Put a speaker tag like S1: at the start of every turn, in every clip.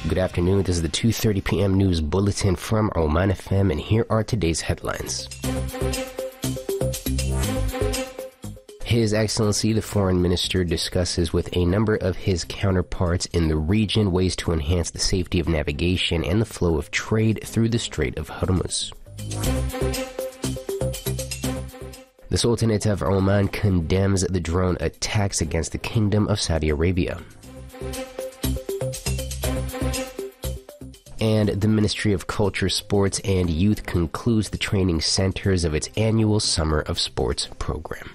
S1: Good afternoon. This is the 2:30 p.m. news bulletin from Oman FM, and here are today's headlines. His Excellency, the Foreign Minister, discusses with a number of his counterparts in the region ways to enhance the safety of navigation and the flow of trade through the Strait of Hormuz. The Sultanate of Oman condemns the drone attacks against the Kingdom of Saudi Arabia. And the Ministry of Culture, Sports and Youth concludes the training centers of its annual Summer of Sports program.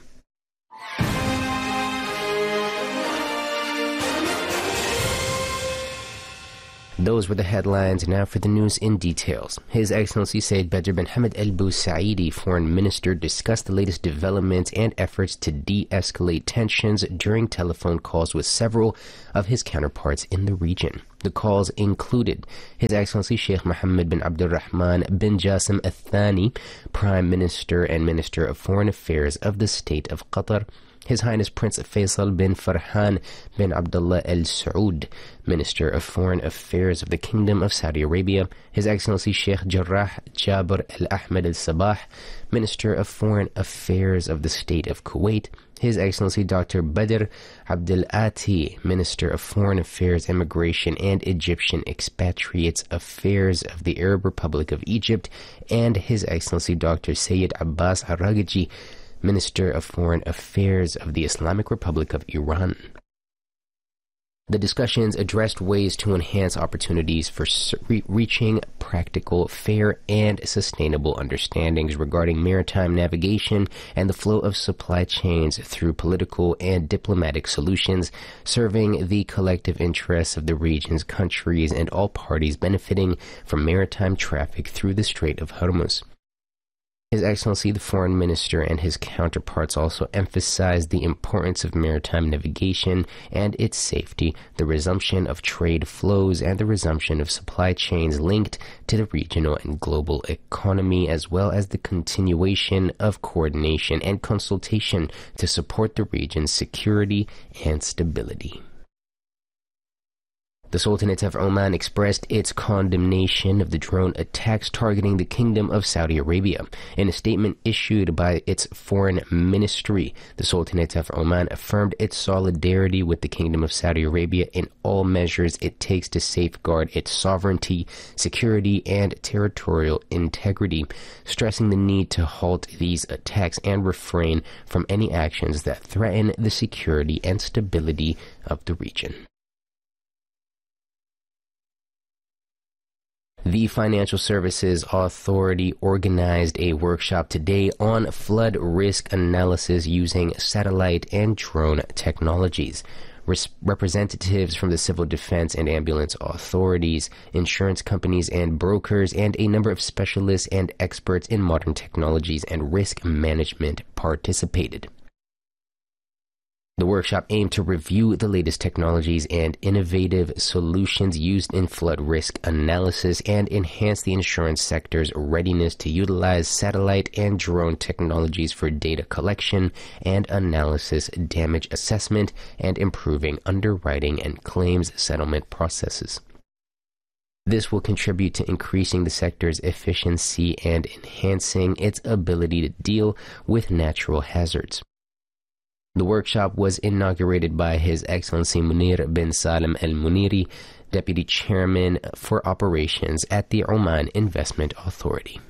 S1: Those were the headlines. Now for the news in details. His Excellency Said Badr bin Hamad Al Busaidi, Foreign Minister, discussed the latest developments and efforts to de-escalate tensions during telephone calls with several of his counterparts in the region. The calls included His Excellency Sheikh Mohammed bin Abdul Rahman bin Jassim Al Thani, Prime Minister and Minister of Foreign Affairs of the State of Qatar, His Highness Prince Faisal bin Farhan bin Abdullah Al Saud, Minister of Foreign Affairs of the Kingdom of Saudi Arabia, His Excellency Sheikh Jarrah Jabir Al Ahmed Al Sabah, Minister of Foreign Affairs of the State of Kuwait, His Excellency Dr. Badr Abdel Ati, Minister of Foreign Affairs, Immigration and Egyptian Expatriates Affairs of the Arab Republic of Egypt, and His Excellency Dr. Sayyid Abbas Aragaji, Minister of Foreign Affairs of the Islamic Republic of Iran. The discussions addressed ways to enhance opportunities for reaching practical, fair, and sustainable understandings regarding maritime navigation and the flow of supply chains through political and diplomatic solutions, serving the collective interests of the region's countries and all parties benefiting from maritime traffic through the Strait of Hormuz. His Excellency the Foreign Minister and his counterparts also emphasized the importance of maritime navigation and its safety, the resumption of trade flows, and the resumption of supply chains linked to the regional and global economy, as well as the continuation of coordination and consultation to support the region's security and stability. The Sultanate of Oman expressed its condemnation of the drone attacks targeting the Kingdom of Saudi Arabia. In a statement issued by its foreign ministry, the Sultanate of Oman affirmed its solidarity with the Kingdom of Saudi Arabia in all measures it takes to safeguard its sovereignty, security, and territorial integrity, stressing the need to halt these attacks and refrain from any actions that threaten the security and stability of the region. The Financial Services Authority organized a workshop today on flood risk analysis using satellite and drone technologies. Representatives from the civil defense and ambulance authorities, insurance companies and brokers, and a number of specialists and experts in modern technologies and risk management participated. The workshop aimed to review the latest technologies and innovative solutions used in flood risk analysis and enhance the insurance sector's readiness to utilize satellite and drone technologies for data collection and analysis, damage assessment, and improving underwriting and claims settlement processes. This will contribute to increasing the sector's efficiency and enhancing its ability to deal with natural hazards. The workshop was inaugurated by His Excellency Munir bin Salim Al Muniri, Deputy Chairman for Operations at the Oman Investment Authority.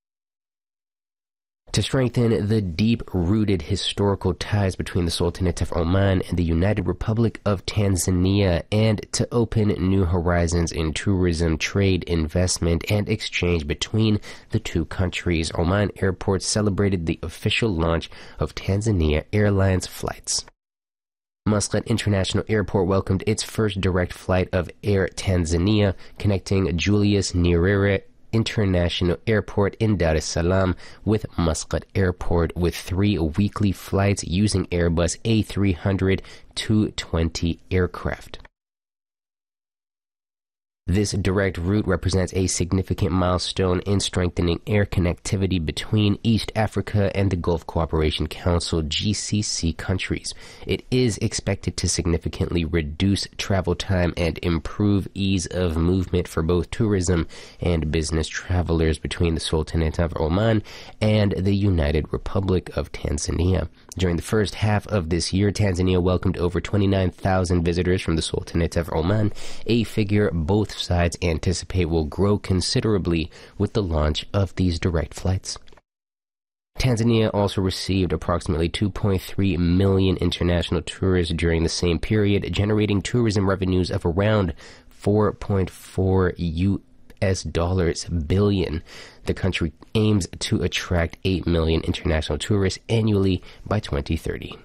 S1: To strengthen the deep-rooted historical ties between the Sultanate of Oman and the United Republic of Tanzania, and to open new horizons in tourism, trade, investment, and exchange between the two countries, Oman Airport celebrated the official launch of Tanzania Airlines flights. Muscat International Airport welcomed its first direct flight of Air Tanzania, connecting Julius Nyerere International Airport in Dar es Salaam with Muscat Airport, with 3 weekly flights using Airbus A300-220 aircraft. This direct route represents a significant milestone in strengthening air connectivity between East Africa and the Gulf Cooperation Council (GCC) countries. It is expected to significantly reduce travel time and improve ease of movement for both tourism and business travelers between the Sultanate of Oman and the United Republic of Tanzania. During the first half of this year, Tanzania welcomed over 29,000 visitors from the Sultanate of Oman, a figure both sides anticipate will grow considerably with the launch of these direct flights. Tanzania also received approximately 2.3 million international tourists during the same period, generating tourism revenues of around $4.4 billion. The country aims to attract 8 million international tourists annually by 2030.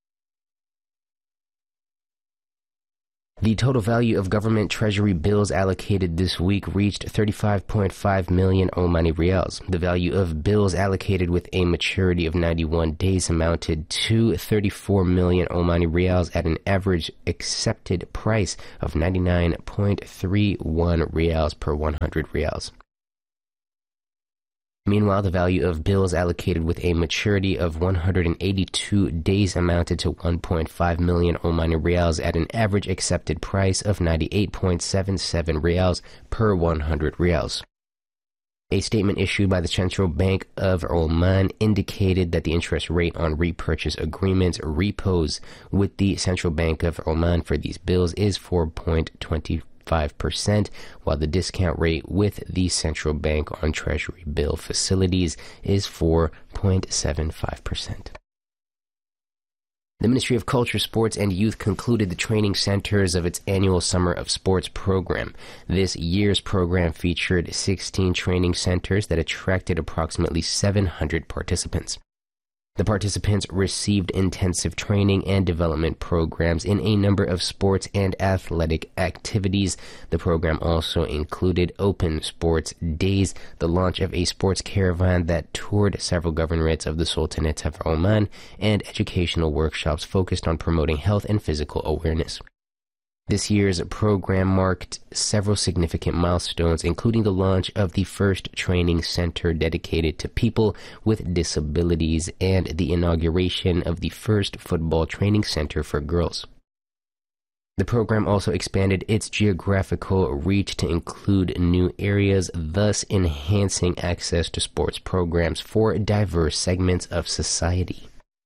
S1: The total value of government treasury bills allocated this week reached 35.5 million Omani Rials. The value of bills allocated with a maturity of 91 days amounted to 34 million Omani Rials at an average accepted price of 99.31 Rials per 100 Rials. Meanwhile, the value of bills allocated with a maturity of 182 days amounted to 1.5 million Omani Rials at an average accepted price of 98.77 Rials per 100 Rials. A statement issued by the Central Bank of Oman indicated that the interest rate on repurchase agreements repos with the Central Bank of Oman for these bills is 4.25%, while the discount rate with the central bank on treasury bill facilities is 4.75%. The Ministry of Culture, Sports and Youth concluded the training centers of its annual Summer of Sports program. This year's program featured 16 training centers that attracted approximately 700 participants. The participants received intensive training and development programs in a number of sports and athletic activities. The program also included open sports days, the launch of a sports caravan that toured several governorates of the Sultanate of Oman, and educational workshops focused on promoting health and physical awareness. This year's program marked several significant milestones, including the launch of the first training center dedicated to people with disabilities and the inauguration of the first football training center for girls. The program also expanded its geographical reach to include new areas, thus enhancing access to sports programs for diverse segments of society.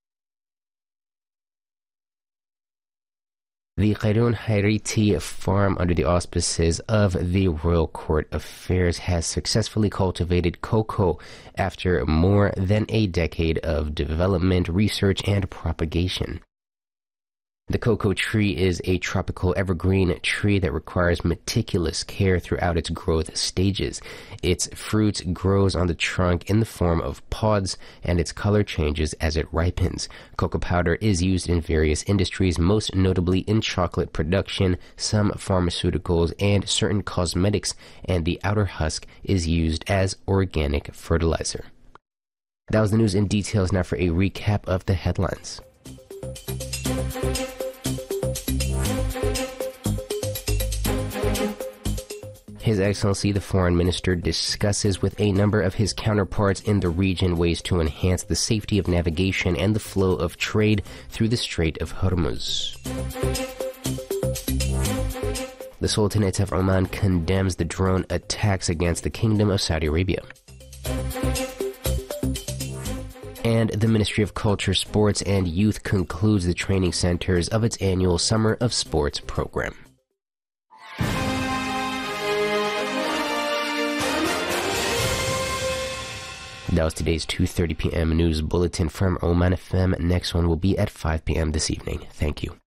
S1: The Khairun Hairiti farm, under the auspices of the Royal Court Affairs, has successfully cultivated cocoa after more than a decade of development, research, and propagation. The cocoa tree is a tropical evergreen tree that requires meticulous care throughout its growth stages. Its fruit grows on the trunk in the form of pods, and its color changes as it ripens. Cocoa powder is used in various industries, most notably in chocolate production, some pharmaceuticals, and certain cosmetics, and the outer husk is used as organic fertilizer. That was the news in details. Now for a recap of the headlines. His Excellency the Foreign Minister discusses with a number of his counterparts in the region ways to enhance the safety of navigation and the flow of trade through the Strait of Hormuz. The Sultanate of Oman condemns the drone attacks against the Kingdom of Saudi Arabia. And the Ministry of Culture, Sports and Youth concludes the training centers of its annual Summer of Sports program. That was today's 2:30 p.m. news bulletin from Oman FM. Next one will be at 5 p.m. this evening. Thank you.